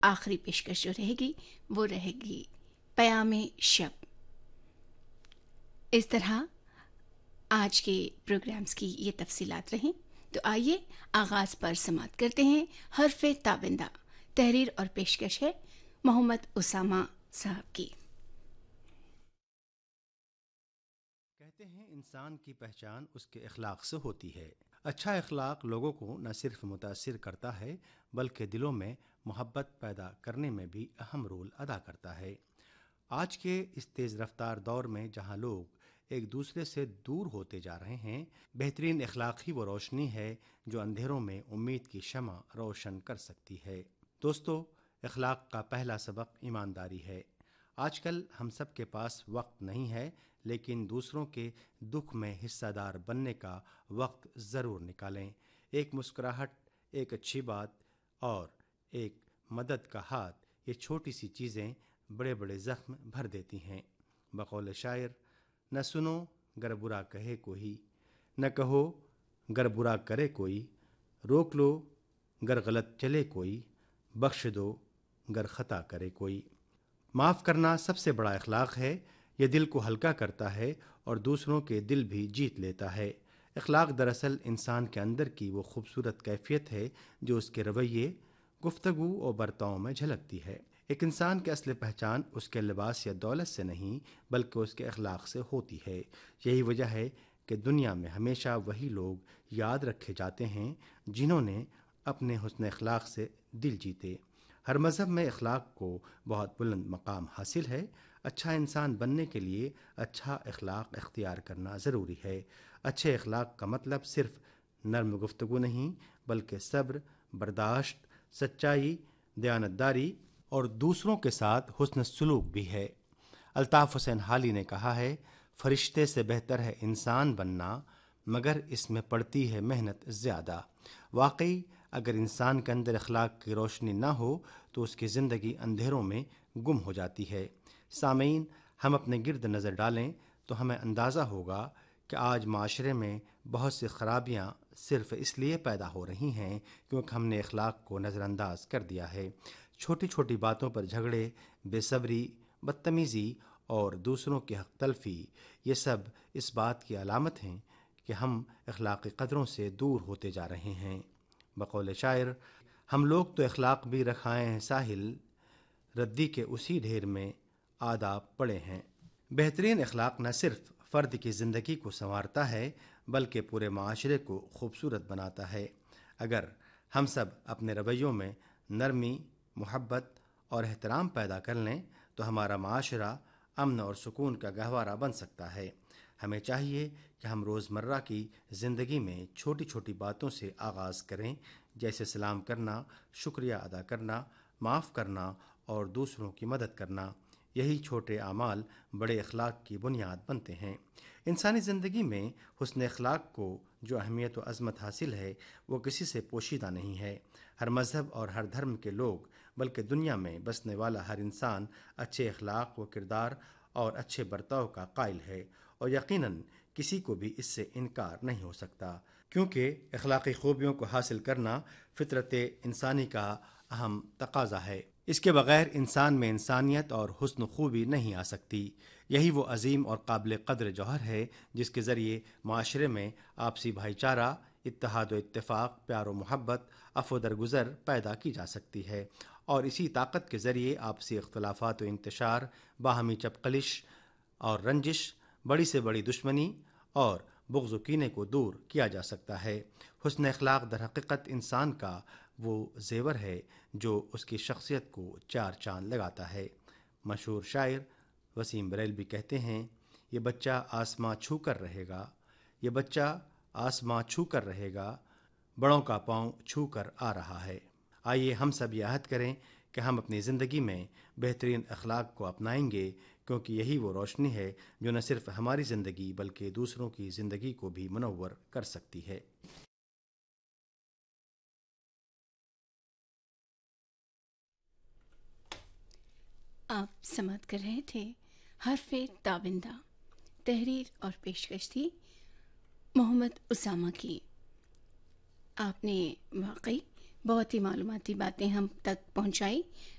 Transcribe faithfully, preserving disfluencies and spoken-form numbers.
آخری پیشکش جو رہے گی وہ رہے گی پیام شب۔ اس طرح آج کے پروگرامز کی یہ تفصیلات رہیں، تو آئیے آغاز پر سماعت کرتے ہیں حرف تابندہ۔ تحریر اور پیشکش ہے محمد اسامہ صاحب کی۔ کہتے ہیں انسان کی پہچان اس کے اخلاق سے ہوتی ہے۔ اچھا اخلاق لوگوں کو نہ صرف متاثر کرتا ہے بلکہ دلوں میں محبت پیدا کرنے میں بھی اہم رول ادا کرتا ہے۔ آج کے اس تیز رفتار دور میں جہاں لوگ ایک دوسرے سے دور ہوتے جا رہے ہیں، بہترین اخلاق ہی وہ روشنی ہے جو اندھیروں میں امید کی شمع روشن کر سکتی ہے۔ دوستو، اخلاق کا پہلا سبق ایمانداری ہے۔ آج کل ہم سب کے پاس وقت نہیں ہے، لیکن دوسروں کے دکھ میں حصہ دار بننے کا وقت ضرور نکالیں۔ ایک مسکراہٹ، ایک اچھی بات اور ایک مدد کا ہاتھ، یہ چھوٹی سی چیزیں بڑے بڑے زخم بھر دیتی ہیں۔ بقول شاعر، نہ سنو گر برا کہے کوئی، نہ کہو گر برا کرے کوئی، روک لو گر غلط چلے کوئی، بخش دو گر خطا کرے کوئی۔ معاف کرنا سب سے بڑا اخلاق ہے۔ یہ دل کو ہلکا کرتا ہے اور دوسروں کے دل بھی جیت لیتا ہے۔ اخلاق دراصل انسان کے اندر کی وہ خوبصورت کیفیت ہے جو اس کے رویے، گفتگو اور برتاؤ میں جھلکتی ہے۔ ایک انسان کی اصل پہچان اس کے لباس یا دولت سے نہیں بلکہ اس کے اخلاق سے ہوتی ہے۔ یہی وجہ ہے کہ دنیا میں ہمیشہ وہی لوگ یاد رکھے جاتے ہیں جنہوں نے اپنے حسن اخلاق سے دل جیتے۔ ہر مذہب میں اخلاق کو بہت بلند مقام حاصل ہے۔ اچھا انسان بننے کے لیے اچھا اخلاق اختیار کرنا ضروری ہے۔ اچھے اخلاق کا مطلب صرف نرم گفتگو نہیں بلکہ صبر، برداشت، سچائی، دیانتداری اور دوسروں کے ساتھ حسن سلوک بھی ہے۔ الطاف حسین حالی نے کہا ہے، فرشتے سے بہتر ہے انسان بننا، مگر اس میں پڑتی ہے محنت زیادہ۔ واقعی اگر انسان کے اندر اخلاق کی روشنی نہ ہو تو اس کی زندگی اندھیروں میں گم ہو جاتی ہے۔ سامعین، ہم اپنے گرد نظر ڈالیں تو ہمیں اندازہ ہوگا کہ آج معاشرے میں بہت سی خرابیاں صرف اس لیے پیدا ہو رہی ہیں کیونکہ ہم نے اخلاق کو نظر انداز کر دیا ہے۔ چھوٹی چھوٹی باتوں پر جھگڑے، بے صبری، بدتمیزی اور دوسروں کی حق تلفی، یہ سب اس بات کی علامت ہیں کہ ہم اخلاقی قدروں سے دور ہوتے جا رہے ہیں۔ بقول شاعر، ہم لوگ تو اخلاق بھی رکھائے ہیں ساحل، ردی کے اسی ڈھیر میں آداب پڑے ہیں۔ بہترین اخلاق نہ صرف فرد کی زندگی کو سنوارتا ہے بلکہ پورے معاشرے کو خوبصورت بناتا ہے۔ اگر ہم سب اپنے رویوں میں نرمی، محبت اور احترام پیدا کر لیں تو ہمارا معاشرہ امن اور سکون کا گہوارہ بن سکتا ہے۔ ہمیں چاہیے کہ ہم روزمرہ کی زندگی میں چھوٹی چھوٹی باتوں سے آغاز کریں، جیسے سلام کرنا، شکریہ ادا کرنا، معاف کرنا اور دوسروں کی مدد کرنا۔ یہی چھوٹے اعمال بڑے اخلاق کی بنیاد بنتے ہیں۔ انسانی زندگی میں حسن اخلاق کو جو اہمیت و عظمت حاصل ہے وہ کسی سے پوشیدہ نہیں ہے۔ ہر مذہب اور ہر دھرم کے لوگ بلکہ دنیا میں بسنے والا ہر انسان اچھے اخلاق و کردار اور اچھے برتاؤ کا قائل ہے، اور یقیناً کسی کو بھی اس سے انکار نہیں ہو سکتا، کیونکہ اخلاقی خوبیوں کو حاصل کرنا فطرت انسانی کا اہم تقاضا ہے۔ اس کے بغیر انسان میں انسانیت اور حسن خوبی نہیں آ سکتی۔ یہی وہ عظیم اور قابل قدر جوہر ہے جس کے ذریعے معاشرے میں آپسی بھائی چارہ، اتحاد و اتفاق، پیار و محبت، عفو و درگزر پیدا کی جا سکتی ہے، اور اسی طاقت کے ذریعے آپسی اختلافات و انتشار، باہمی چپقلش اور رنجش، بڑی سے بڑی دشمنی اور بغض و کینے کو دور کیا جا سکتا ہے۔ حسن اخلاق در حقیقت انسان کا وہ زیور ہے جو اس کی شخصیت کو چار چاند لگاتا ہے۔ مشہور شاعر وسیم بریلوی کہتے ہیں، یہ بچہ آسماں چھو کر رہے گا، یہ بچہ آسماں چھو کر رہے گا، بڑوں کا پاؤں چھو کر آ رہا ہے۔ آئیے ہم سب یہ عہد کریں کہ ہم اپنی زندگی میں بہترین اخلاق کو اپنائیں گے، کیونکہ یہی وہ روشنی ہے جو نہ صرف ہماری زندگی بلکہ دوسروں کی زندگی کو بھی منور کر سکتی ہے۔ آپ سماعت کر رہے تھے حرف تابندہ۔ تحریر اور پیشکش تھی محمد اسامہ کی۔ آپ نے واقعی بہت ہی معلوماتی باتیں ہم تک پہنچائی.